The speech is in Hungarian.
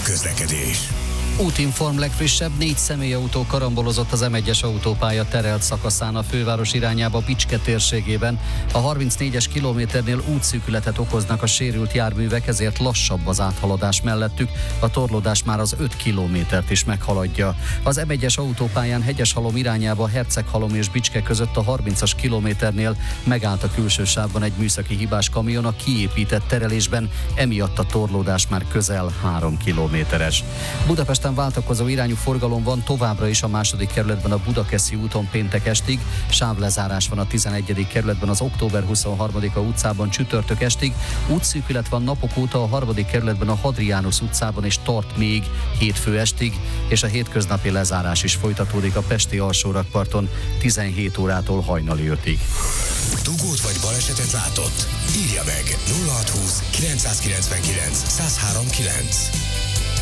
közlekedés. Útinform legfrissebb, 4 személyautó karambolozott az M1-es autópálya terelt szakaszán a főváros irányába Bicske térségében. A 34-es kilométernél útszűkületet okoznak a sérült járművek, ezért lassabb az áthaladás mellettük. A torlódás már az 5 kilométert is meghaladja. Az M1-es autópályán Hegyeshalom irányába Herceghalom és Bicske között a 30-as kilométernél megállt a külső sávban egy műszaki hibás kamion a kiépített terelésben, emiatt a torlódás már közel 3 kilométeres. Budapesten váltakozó irányú forgalom van továbbra is a 2. kerületben a Budakeszi úton péntek estig, sávlezárás van a 11. kerületben az Október 23-a utcában csütörtök estig, útszűkület van napok óta a 3. kerületben a Hadrianus utcában és tart még hétfő estig, és a hétköznapi lezárás is folytatódik a pesti alsórakparton 17 órától hajnali 5-ig. Dugót vagy balesetet látott? Írja meg 0620 999 1039.